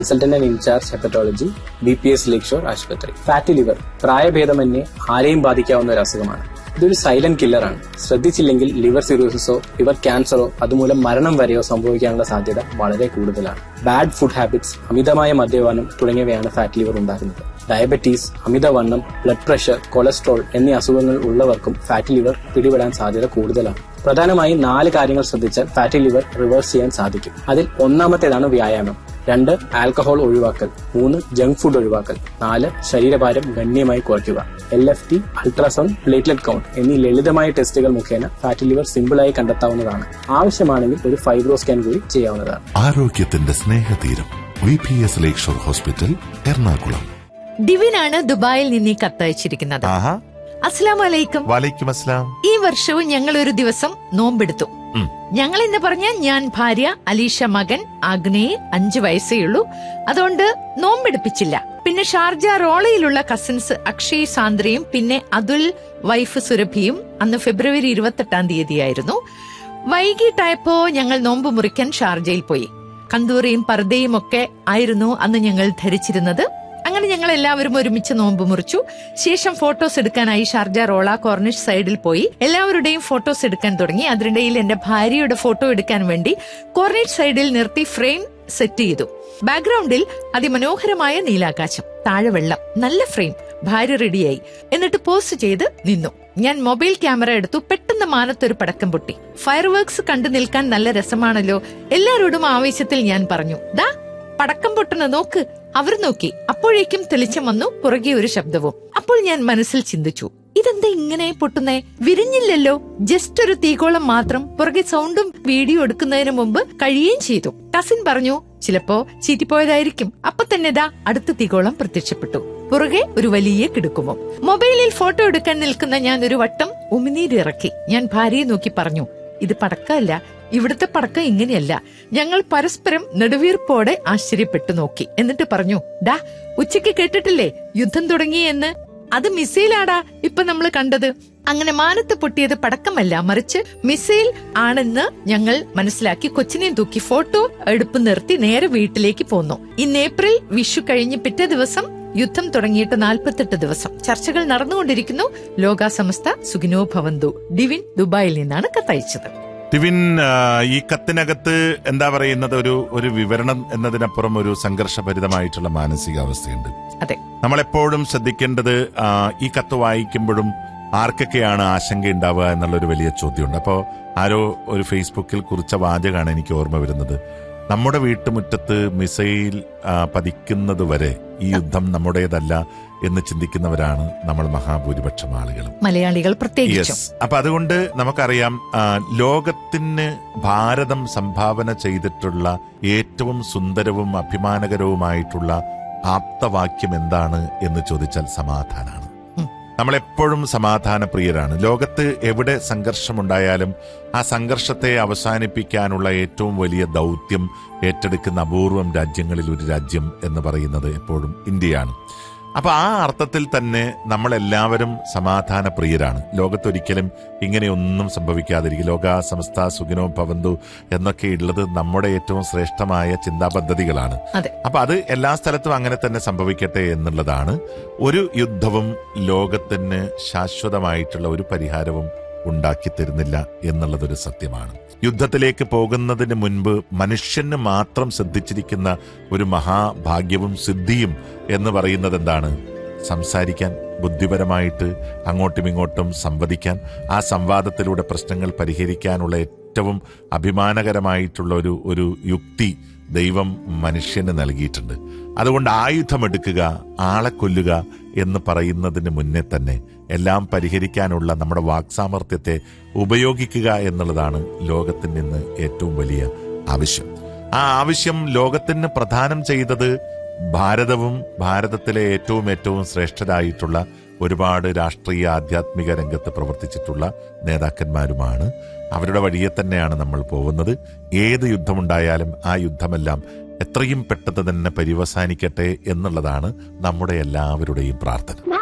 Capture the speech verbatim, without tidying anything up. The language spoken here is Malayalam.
Consultant in charge hepatology, B P S ലേക്ക് ഷോർ ആശുപത്രി. ഫാറ്റി ലിവർ പ്രായഭേദമന്യേ ആരെയും ബാധിക്കാവുന്ന ഒരു അസുഖമാണ്. ഇതൊരു സൈലന്റ് കില്ലറാണ്. ശ്രദ്ധിച്ചില്ലെങ്കിൽ ലിവർ സിറോസിസോ ലിവർ ക്യാൻസറോ അതുമൂലം മരണം വരെയോ സംഭവിക്കാനുള്ള സാധ്യത വളരെ കൂടുതലാണ്. ബാഡ് ഫുഡ് ഹാബിറ്റ്സ്, അമിതമായ മദ്യപാനം തുടങ്ങിയവയാണ് ഫാറ്റ് ലിവർ ഉണ്ടാക്കുന്നത്. ഡയബറ്റീസ്, അമിതവണ്ണം, ബ്ലഡ് പ്രഷർ, കൊളസ്ട്രോൾ എന്നീ അസുഖങ്ങൾ ഉള്ളവർക്കും ഫാറ്റി ലിവർ പിടിപെടാൻ സാധ്യത കൂടുതലാണ്. പ്രധാനമായും നാല് കാര്യങ്ങൾ ശ്രദ്ധിച്ചാൽ ഫാറ്റി ലിവർ റിവേഴ്സ് ചെയ്യാൻ സാധിക്കും. അതിൽ ഒന്നാമത്തേതാണ് വ്യായാമം. രണ്ട്, ആൽക്കഹോൾ ഒഴിവാക്കൽ. മൂന്ന്, ജങ്ക് ഫുഡ് ഒഴിവാക്കൽ. നാല്, ശരീരഭാരം ഗണ്യമായി കുറയ്ക്കുക. L F T, ultrasound, platelet count എന്നീ ലളിതമായ ടെസ്റ്റുകൾ മുഖേന ഫാറ്റി ലിവർ സിമ്പിളായി കണ്ടെത്താവുന്നതാണ്. ആവശ്യമാണെങ്കിൽ ഒരു ഫൈബ്രോ സ്കാൻ കൂടി ചെയ്യാവുന്നതാണ്. ആരോഗ്യത്തിന്റെ സ്നേഹതീരം വി പി എസ് ലേക്ക് ഷോർ ഹോസ്പിറ്റൽ, എറണാകുളം. ഡിവിനാണ് ദുബായിൽ നിന്ന് കത്തയച്ചിരിക്കുന്നത്. അസ്സലാമു അലൈക്കും. വലൈക്കും അസ്സലാം. ഈ വർഷവും ഞങ്ങൾ ഒരു ദിവസം നോമ്പെടുത്തു. ഞങ്ങൾ എന്ന് പറഞ്ഞാൽ ഞാൻ, ഭാര്യ, അലീഷ മകൻ, ആഗ്നേയ് അഞ്ചു വയസ്സേ ഉള്ളൂ. അതുകൊണ്ട് നോമ്പെടുപ്പിച്ചില്ല. പിന്നെ ഷാർജ റോളയിലുള്ള കസിൻസ് അക്ഷയ്, സാന്ദ്രയും പിന്നെ അതുൽ വൈഫ് സുരഭിയും അന്ന് ഫെബ്രുവരി ഇരുപത്തെട്ടാം തീയതിയായിരുന്നു. വൈകിട്ടായപ്പോ ഞങ്ങൾ നോമ്പ് മുറിക്കാൻ ഷാർജയിൽ പോയി. കന്തൂറിയും പർദയും ഒക്കെ ആയിരുന്നു അന്ന് ഞങ്ങൾ ധരിച്ചിരുന്നത്. അങ്ങനെ ഞങ്ങൾ എല്ലാവരും ഒരുമിച്ച് നോമ്പ് മുറിച്ചു. ശേഷം ഫോട്ടോസ് എടുക്കാനായി ഷാർജ റോള കോർണിഷ് സൈഡിൽ പോയി എല്ലാവരുടെയും ഫോട്ടോസ് എടുക്കാൻ തുടങ്ങി. അതിനിടയിൽ എന്റെ ഭാര്യയുടെ ഫോട്ടോ എടുക്കാൻ വേണ്ടി കോർണിഷ് സൈഡിൽ നിർത്തി ഫ്രെയിം സെറ്റ് ചെയ്തു. ബാക്ക്ഗ്രൗണ്ടിൽ അതിമനോഹരമായ നീലാകാശം, താഴെ വെള്ളം, നല്ല ഫ്രെയിം. ഭാര്യ റെഡിയായി. എന്നിട്ട് പോസ്റ്റ് ചെയ്ത് നിന്നു. ഞാൻ മൊബൈൽ ക്യാമറ എടുത്തു. പെട്ടെന്ന് മാനത്തൊരു പടക്കം പൊട്ടി. ഫയർ വർക്ക്സ് കണ്ടു നിൽക്കാൻ നല്ല രസമാണല്ലോ. എല്ലാവരോടും ആവേശത്തിൽ ഞാൻ പറഞ്ഞു, ദാ പടക്കം പൊട്ടുന്ന നോക്ക്. അവർ നോക്കി. അപ്പോഴേക്കും തെളിച്ചം വന്നു. പുറകെ ഒരു ശബ്ദവും. അപ്പോൾ ഞാൻ മനസ്സിൽ ചിന്തിച്ചു, ഇതെന്താ ഇങ്ങനെ പൊട്ടുന്നേ? വിരിഞ്ഞില്ലല്ലോ, ജസ്റ്റ് ഒരു തീകോളം മാത്രം. പുറകെ സൗണ്ടും വീഡിയോ എടുക്കുന്നതിന് മുമ്പ് കഴിയുകയും ചെയ്തു. കസിൻ പറഞ്ഞു, ചിലപ്പോ ചീറ്റിപ്പോയതായിരിക്കും. അപ്പൊ തന്നെ ദാ അടുത്ത തീകോളം പ്രത്യക്ഷപ്പെട്ടു. പുറകെ ഒരു വലിയ കിടുക്കുമോ. മൊബൈലിൽ ഫോട്ടോ എടുക്കാൻ നിൽക്കുന്ന ഞാൻ ഒരു വട്ടം ഉമിനീരിറക്കി. ഞാൻ ഭാര്യയെ നോക്കി പറഞ്ഞു, ഇത് പടക്കമല്ല, ഇവിടുത്തെ പടക്കം ഇങ്ങനെയല്ല. ഞങ്ങൾ പരസ്പരം നെടുവീർപ്പോടെ ആശ്ചര്യപ്പെട്ടു നോക്കി. എന്നിട്ട് പറഞ്ഞു, ഡാ ഉച്ചയ്ക്ക് കേട്ടിട്ടില്ലേ യുദ്ധം തുടങ്ങി എന്ന്? അത് മിസൈലാടാ ഇപ്പൊ നമ്മൾ കണ്ടത്. അങ്ങനെ മാനത്ത് പൊട്ടിയത് പടക്കമല്ല, മറിച്ച് മിസൈൽ ആണെന്ന് ഞങ്ങൾ മനസ്സിലാക്കി കൊച്ചിനെയും തൂക്കി ഫോട്ടോ എടുപ്പ് നിർത്തി നേരെ വീട്ടിലേക്ക് പോന്നു. ഇന്ന് ഏപ്രിൽ വിഷു കഴിഞ്ഞ് പിറ്റേ ദിവസം യുദ്ധം തുടങ്ങിയിട്ട് നാൽപ്പത്തെട്ട് ദിവസം. ചർച്ചകൾ നടന്നുകൊണ്ടിരിക്കുന്നു. ലോകാസമസ്ത സുഖിനോ ഭവന്തു. ഡിവിൻ ദുബായിൽ നിന്നാണ് കത്തയച്ചത്. ടിവിൻ, ഈ കത്തിനകത്ത് എന്താ പറയുന്നത്, ഒരു ഒരു വിവരണം എന്നതിനപ്പുറം ഒരു സംഘർഷഭരിതമായിട്ടുള്ള മാനസികാവസ്ഥയുണ്ട്. അതെ, നമ്മളെപ്പോഴും ശ്രദ്ധിക്കേണ്ടത് ഈ കത്ത് വായിക്കുമ്പോഴും ആർക്കൊക്കെയാണ് ആശങ്ക ഉണ്ടാവുക എന്നുള്ളൊരു വലിയ ചോദ്യമുണ്ട്. അപ്പോൾ ആരോ ഒരു ഫേസ്ബുക്കിൽ കുറിച്ച വാചകമാണ് എനിക്ക് ഓർമ്മ വരുന്നത്. നമ്മുടെ വീട്ടുമുറ്റത്ത് മിസൈൽ പതിക്കുന്നത് വരെ ഈ യുദ്ധം നമ്മുടേതല്ല എന്ന് ചിന്തിക്കുന്നവരാണ് നമ്മൾ മഹാഭൂരിപക്ഷം ആളുകളും, മലയാളികൾ പ്രത്യേകിച്ചും. അപ്പൊ അതുകൊണ്ട് നമുക്കറിയാം, ലോകത്തിന് ഭാരതം സംഭാവന ചെയ്തിട്ടുള്ള ഏറ്റവും സുന്ദരവും അഭിമാനകരവുമായിട്ടുള്ള ആപ്തവാക്യം എന്താണ് എന്ന് ചോദിച്ചാൽ സമാധാനമാണ്. നമ്മളെപ്പോഴും സമാധാന പ്രിയരാണ്. ലോകത്ത് എവിടെ സംഘർഷമുണ്ടായാലും ആ സംഘർഷത്തെ അവസാനിപ്പിക്കാനുള്ള ഏറ്റവും വലിയ ദൗത്യം ഏറ്റെടുക്കുന്ന അപൂർവം രാജ്യങ്ങളിൽ ഒരു രാജ്യം എന്ന് പറയുന്നത് എപ്പോഴും ഇന്ത്യയാണ്. അപ്പൊ ആ അർത്ഥത്തിൽ തന്നെ നമ്മളെല്ലാവരും സമാധാന പ്രിയരാണ്. ലോകത്തൊരിക്കലും ഇങ്ങനെയൊന്നും സംഭവിക്കാതിരിക്കും. ലോക സമസ്ത സുഖിനോ ഭവന്തു എന്നൊക്കെ ഉള്ളത് നമ്മുടെ ഏറ്റവും ശ്രേഷ്ഠമായ ചിന്താ പദ്ധതികളാണ്. അപ്പൊ അത് എല്ലാ സ്ഥലത്തും അങ്ങനെ തന്നെ സംഭവിക്കട്ടെ എന്നുള്ളതാണ്. ഒരു യുദ്ധവും ലോകത്തിന് ശാശ്വതമായിട്ടുള്ള ഒരു പരിഹാരവും ഉണ്ടാക്കി തരുന്നില്ല എന്നുള്ളതൊരു സത്യമാണ്. യുദ്ധത്തിലേക്ക് പോകുന്നതിന് മുൻപ് മനുഷ്യന് മാത്രം സിദ്ധിച്ചിരിക്കുന്ന ഒരു മഹാഭാഗ്യവും സിദ്ധിയും എന്ന് പറയുന്നത് എന്താണ്? സംസാരിക്കാൻ, ബുദ്ധിപരമായിട്ട് അങ്ങോട്ടും ഇങ്ങോട്ടും സംവദിക്കാൻ, ആ സംവാദത്തിലൂടെ പ്രശ്നങ്ങൾ പരിഹരിക്കാനുള്ള ഏറ്റവും അഭിമാനകരമായിട്ടുള്ള ഒരു ഒരു യുക്തി ദൈവം മനുഷ്യന് നൽകിയിട്ടുണ്ട്. അതുകൊണ്ട് ആയുധമെടുക്കുക, ആളെ കൊല്ലുക എന്ന് പറയുന്നതിന് മുന്നേ തന്നെ എല്ലാം പരിഹരിക്കാനുള്ള നമ്മുടെ വാക്സാമർത്ഥ്യത്തെ ഉപയോഗിക്കുക എന്നുള്ളതാണ് ലോകത്തിൽ നിന്ന് ഏറ്റവും വലിയ ആവശ്യം. ആ ആവശ്യം ലോകത്തിന് പ്രദാനം ചെയ്തത് ഭാരതവും ഭാരതത്തിലെ ഏറ്റവും ഏറ്റവും ശ്രേഷ്ഠരായിട്ടുള്ള ഒരുപാട് രാഷ്ട്രീയ ആധ്യാത്മിക രംഗത്ത് പ്രവർത്തിച്ചിട്ടുള്ള നേതാക്കന്മാരുമാണ്. അവരുടെ വഴിയെ തന്നെയാണ് നമ്മൾ പോകുന്നത്. ഏത് യുദ്ധമുണ്ടായാലും ആ യുദ്ധമെല്ലാം എത്രയും പെട്ടെന്ന് തന്നെ പര്യവസാനിക്കട്ടെ എന്നുള്ളതാണ് നമ്മുടെ എല്ലാവരുടെയും പ്രാർത്ഥന.